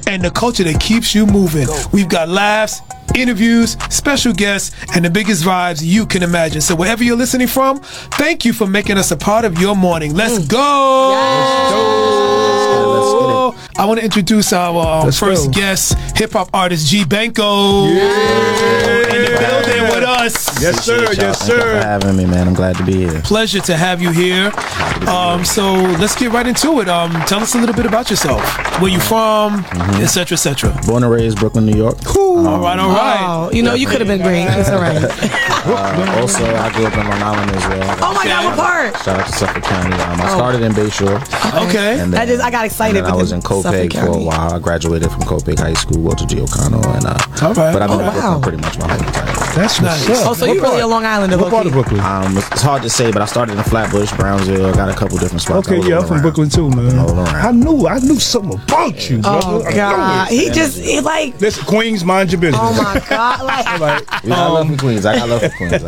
and the culture that keeps you moving. We've got laughs, interviews, special guests, and the biggest vibes you can imagine. So wherever you're listening from, thank you for making us a part of your morning. Let's go! Let's go. I want to introduce our first guest, hip-hop artist G. Banco. In the building with us. Yes, sir. Yes, sir. Thank you for having me, man. I'm glad to be here. Pleasure to have you here. So let's get right into it. Tell us a little bit about yourself. Where you from, etc., etc. Born and raised Brooklyn, New York. All right. Oh, you know, you could have been great. It's all right. Also, I grew up in Long Island as well. Oh my God, what part? Shout out to Suffolk County. I started in Bayshore. Okay. And then, I got excited. I was in Copiague for a while. I graduated from Copiague High School, Walter G. O'Connell, and all right. but I've been in Brooklyn pretty much my whole entire life. That's nice. Oh, so you really a Long Islander? What part of Brooklyn? It's hard to say, but I started in Flatbush, Brownsville. Got a couple different spots. Okay, yeah, I'm from Brooklyn too, man. All around. I knew something about you, brother. Oh God, he like. Listen, Queens, mind your business. Oh my God, like. I love for Queens. I got love for Queens.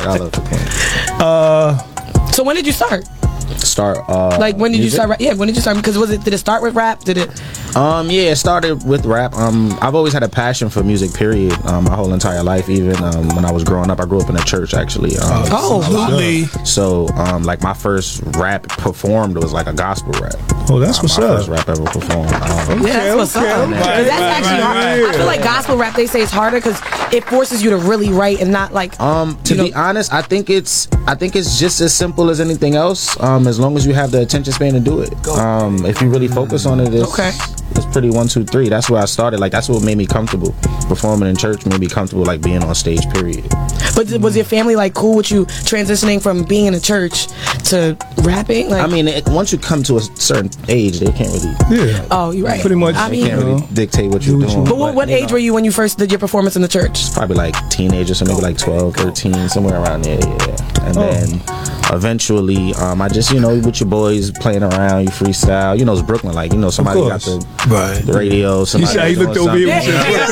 So when did you start? Like when did music? you start? Yeah, when did you start? Because did it start with rap? Did it? Yeah, it started with rap. I've always had a passion for music, period. My whole entire life, even when I was growing up. I grew up in a church, actually. Absolutely. So, like my first rap performed was like a gospel rap. Oh, that's what's my up. first rap ever performed. Yeah, that's what's up. That's actually hard. I feel like gospel rap, they say it's harder because it forces you to really write and not like. To be honest, I think it's just as simple as anything else. As long as you have the attention span to do it. If you really focus on it, it's pretty 1, 2, 3. That's where I started. Like that's what made me comfortable. Performing in church made me comfortable, like being on stage. Period. But was your family like cool with you transitioning from being in a church to rapping? Like, I mean, once you come to a certain age, they can't really. Yeah. Oh, you're right. Pretty much. I mean, They can't really dictate what you're doing. But what age were you when you first did your performance in the church? Probably like teenager, so maybe like 12, 13, somewhere around there. Yeah. And then eventually, I just with your boys playing around, you freestyle. It's Brooklyn, like somebody got the radio. You see how he looked over here?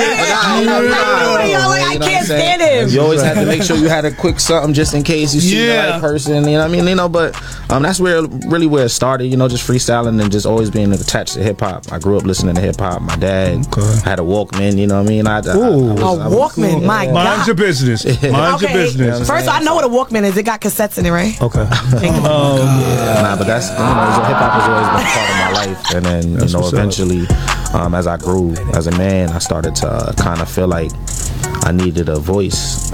I can't stand him. You always have to make sure you had a quick something just in case you see the right person. You know what I mean? But that's where it started. Just freestyling and just always being attached to hip hop. I grew up listening to hip hop. My dad had a Walkman. You know what I mean? Walkman. My God. Mind your business. Mind your business. First, I know what a Walkman is. It got cassettes in it, right? Okay. But that's hip hop has always been a part of my life. And then eventually, as I grew as a man, I started to kind of feel like I needed a voice.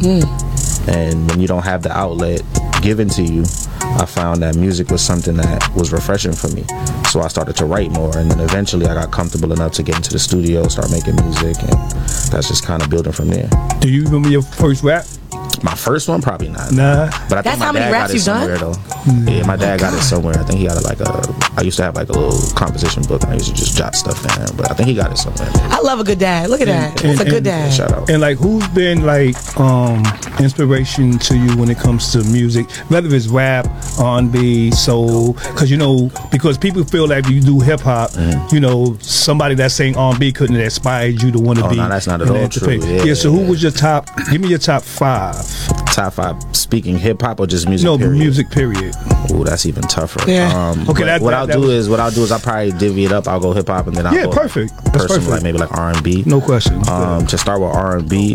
And when you don't have the outlet given to you, I found that music was something that was refreshing for me. So I started to write more, and then eventually I got comfortable enough to get into the studio, start making music, and that's just kind of building from there. Do you remember your first rap? My first one, probably not. Nah. But I think my dad got it somewhere, though. Yeah, my dad got it somewhere. I think he got it I used to have like a little composition book, and I used to just jot stuff down. But I think he got it somewhere. I love a good dad. Look at that. That's a good dad. Shout out. And like, who's been like inspiration to you when it comes to music, whether it's rap, R&B, soul? Because people feel like if you do hip hop, somebody that's saying R&B couldn't have inspired you to want to be. No, that's not at all true. Yeah. So who was your top? Give me your top 5. Top 5 speaking hip hop or just music? No, period? music period. Oh, that's even tougher. Yeah. Okay. What I'll do is I'll probably divvy it up. I'll go hip hop and then I'll go perfect. That's personal, perfect. like maybe like R&B. No question. To start with R&B,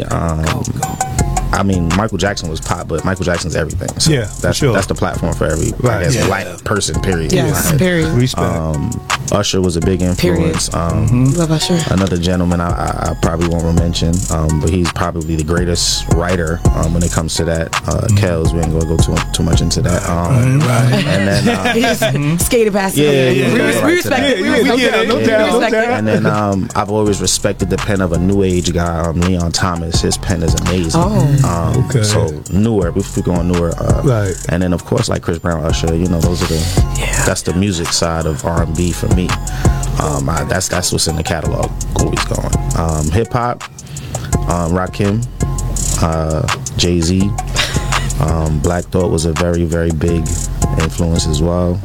I mean, Michael Jackson was pop, but Michael Jackson's everything. So that's the platform for every black person. Period. Yes. Period. Respect. Usher was a big influence. Love Usher. Another gentleman I probably won't mention, but he's probably the greatest writer when it comes to that. Kells, we ain't gonna go too much into that. And then He just skated past. We respect it. No doubt. And then I've always respected the pen of a new age guy, Leon Thomas. His pen is amazing. So newer, if we're going newer, right. And then of course like Chris Brown, Usher, those are that's the music side of R&B for me. That's what's in the catalog, always going. Hip hop, Rakim, Jay-Z, Black Thought was a very, very big influence as well.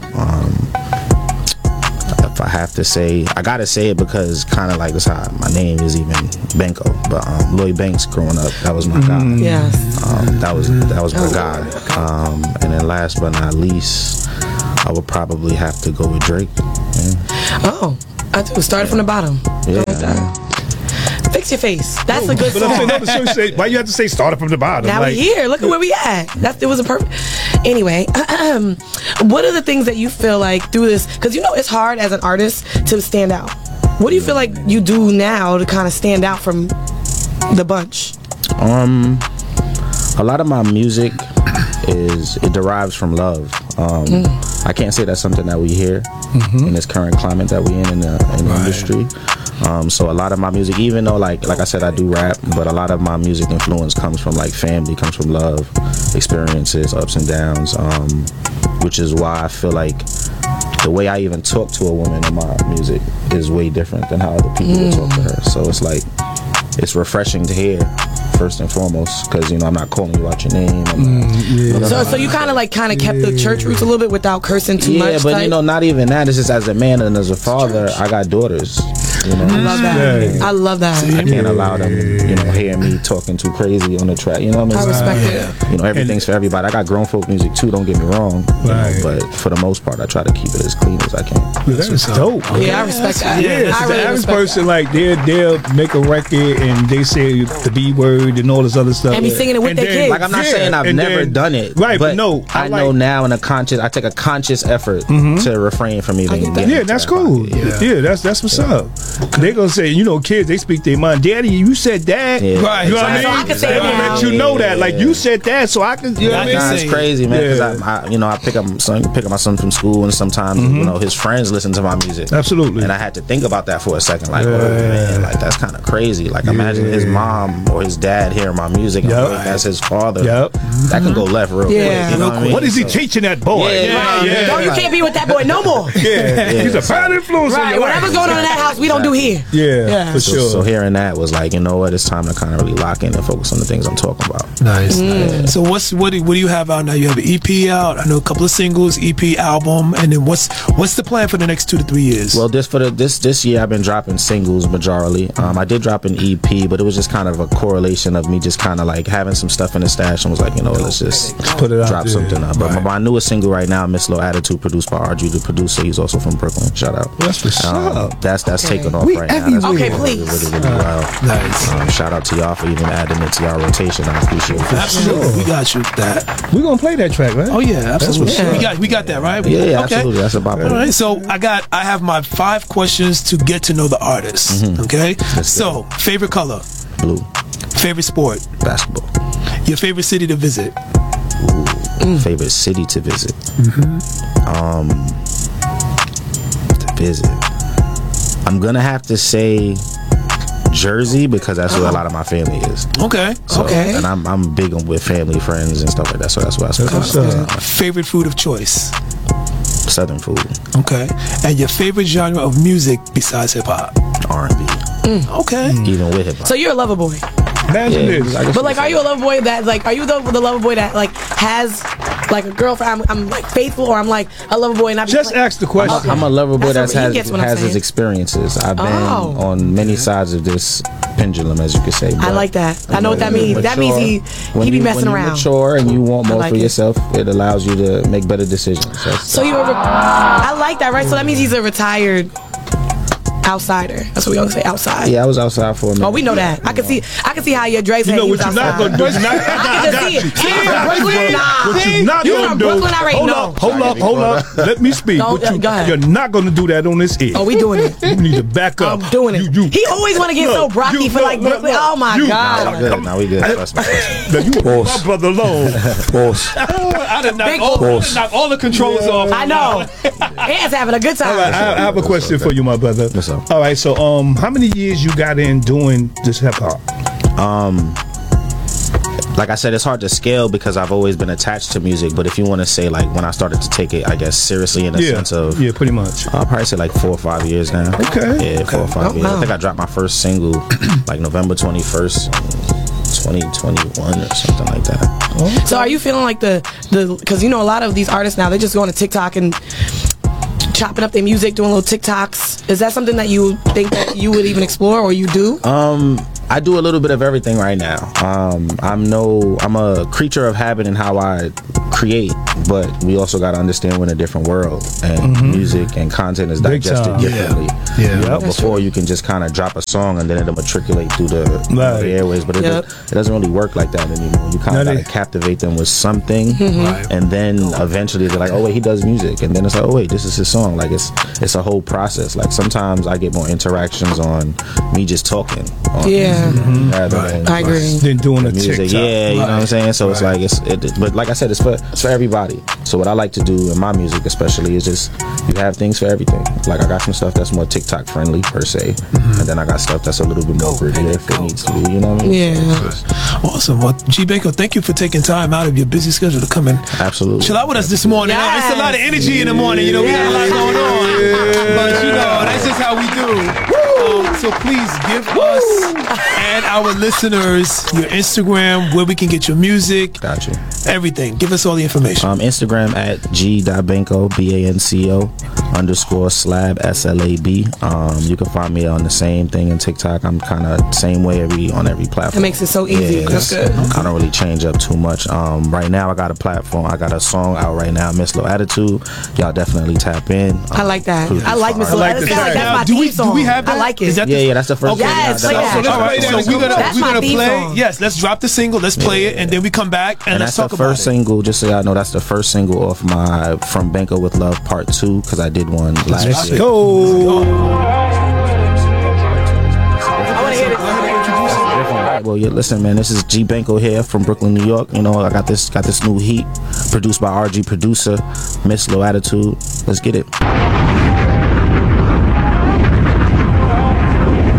If I have to say, I gotta say it because kind of like that's how my name is even Banco. But Lloyd Banks, growing up, that was my guy. Yes. That was my guy. And then last but not least, I would probably have to go with Drake. Yeah. Oh. I do. Started from the bottom. Yeah. Fix your face. That's a good But I'm song. saying, no, but say, why you have to say started from the bottom? Now like, we here. Look at where we at. It was a perfect. Anyway, what are the things that you feel like through this? Because you know it's hard as an artist to stand out. What do you feel like you do now to kind of stand out from the bunch? A lot of my music it derives from love. I can't say that's something that we hear in this current climate that we in the industry. So a lot of my music, even though like I said, I do rap, but a lot of my music influence comes from like family, comes from love, experiences, ups and downs, which is why I feel like the way I even talk to a woman in my music is way different than how other people would talk to her. So it's like, it's refreshing to hear, first and foremost, because, you know, I'm not calling you out your name. So you kind of kept the church roots a little bit without cursing too much? Yeah, but, you know, not even that. It's just as a man and as a father, I got daughters. You know? I love that. I love that. I can't allow them, you know, hear me talking too crazy on the track. You know what I mean? I respect it. You know, everything's for everybody. I got grown folk music too, don't get me wrong. You know, but for the most part, I try to keep it as clean as I can. That's dope. Yeah, I respect that. Yeah, I the really average respect person, like, they'll make a record and they say the B word and all this other stuff. And be singing it with their kids. Like, I'm not saying I've never done it. Right, but no. I know now I take a conscious effort to refrain from even getting Yeah, that's cool. Yeah, that's what's up. They gonna say, you know, kids, they speak their mind. Daddy, you said that. Yeah. Right. You know what I mean? So I can say they it gonna now. let you know that. Like, you said that, so I can, you know what I mean? Nah, it's crazy, man. Because I pick up my son from school, and sometimes you know his friends listen to my music. Absolutely. And I had to think about that for a second. Like, oh man, like that's kind of crazy. Like, imagine his mom or his dad hearing my music. And that's his father. That can go left real quick. You know what I mean? What is he teaching that boy? Yeah. No, you can't be with that boy no more. He's a bad influence on Right, your whatever's going on in that house, we don't do here. Yeah, for sure. So hearing that was like, you know what? It's time to kind of really lock in and focus on the things I'm talking about. Nice. So what do you have out now? You have an EP out. I know a couple of singles, EP, album, and then what's the plan for the next 2 to 3 years? Well, this year I've been dropping singles majorly. I did drop an EP, but it was just kind of a correlation of me just kind of like having some stuff in the stash and was like, you know, let's just put it out drop there. something up. But my newest single right now, Miss Low Attitude, produced by RG, the producer. He's also from Brooklyn. Shout out. That's what's up. That's taking off right now. That's Okay, really, please. really well. Nice. Shout out to y'all for even adding it to y'all rotation. I appreciate it. Absolutely, we got you with that. We're gonna play that track, right? Oh yeah, absolutely. We got that right. Yeah, okay. absolutely. That's about it. All right, so I have my 5 questions to get to know the artist. Okay, so favorite color, Blue. favorite sport, Basketball. your favorite city to visit, Favorite city to visit. To visit. I'm gonna have to say Jersey because that's where a lot of my family is. Okay. So, Okay. And I'm big on with family, friends, and stuff like that. So that's why I spend Favorite food of choice. Southern food, Okay, and your favorite genre of music besides hip hop. R&B, Okay. even with hip hop. So you're a lover boy. Imagine this. I guess But like, are you a lover boy that like, are you the lover boy that like has like a girlfriend? I'm like faithful, or I'm like a lover boy and I Just ask the question. I'm a lover boy That's that what he gets when I'm has his saying. experiences. I've been Oh. on many sides of this pendulum, as you could say. I but, like that. I you know what that when you means. That means when he be you- messing when around. You mature and you want more like for it. yourself. It allows you to make better decisions. So you're I like that, right? So that means he's a retired outsider. That's what we always say, outside. Yeah, I was outside for a minute. Oh, we know that. I can see how your Dre's You know head, what he you're was not outside. gonna do? You're not, I can just see it. You from Brooklyn? Nah. What you're not You gonna from do? Brooklyn? I already know. Hold up. Let me speak. No, What go ahead. you're not gonna do that on this air. Oh, we doing it. You need to back up. I'm doing it. He always want to get so brocky for like Brooklyn. Oh my Now we God. good. Now we good. Trust me. Now you leave my brother alone. Boss. I done Big knocked all the controls off. I know. Ant's having a good time. All right, I have a question for you, my brother. What's up? All right, so how many years you got in doing this hip hop? Like I said, it's hard to scale because I've always been attached to music. But if you want to say like when I started to take it, I guess seriously in the sense of Yeah, pretty much. I'll probably say like 4 or 5 years now. Okay. Yeah, 4 or 5 years. wow. I think I dropped my first single like November 21st, 2021 or something like that. So are you feeling like the because you know a lot of these artists now, they just go on to TikTok and chopping up their music, doing little TikToks. Is that something that you think that you would even explore, or you do? I do a little bit of everything right now. I'm a creature of habit in how I create, but we also got to understand we're in a different world, and music and content is Big digested time. differently. Yeah. You know, Yep. before you can just kind of drop a song and then it'll matriculate through the airways, but it doesn't really work like that anymore. You kind of got to captivate them with something, and then eventually they're like, oh wait, he does music, and then it's like, oh wait, this is his song. Like it's a whole process. Like sometimes I get more interactions on me just talking. Rather than I agree. Then doing the music. TikTok. Yeah, you know what I'm saying? So it's like, but like I said, it's for everybody. So what I like to do in my music especially is just, you have things for everything. Like I got some stuff that's more TikTok friendly per se, and then I got stuff that's a little bit more gritty if it needs to be, you know what I mean? Yeah. Awesome. Well, G Banko, thank you for taking time out of your busy schedule to come in. Absolutely. Chill out with us this morning. Yes. It's a lot of energy in the morning. You know, we got a lot going on. But, you know, that's just how we do. So please give us and our listeners your Instagram, where we can get your music. Got you. Everything. Give us all the information. Instagram at g.banko, BANCO _slab SLAB. You can find me on the same thing in TikTok. I'm kind of same way on every platform. That makes it so easy. Yeah, That's good. I don't really change up too much. Right now I got a platform. I got a song out right now, Miss Low Attitude. Y'all definitely tap in. I like that. I like Miss I like Low. the That's track. my do theme song. we have that? I like it. Is that Yeah, that's the first Okay. one. Yes, Yeah, play that's- that. All right, so we're That's my gonna theme play. song. Yes, let's drop the single. Let's play it, and then we come back and let's that's talk the about first it. single. Just so y'all know, that's the first single off my From Banko with Love Part 2, because I did one last Let's year. go. I want to hear it. Alright, well, yeah, listen, man, this is G Banko here from Brooklyn, New York. You know, I got this new heat produced by RG Producer, Miss Low Attitude. Let's get it.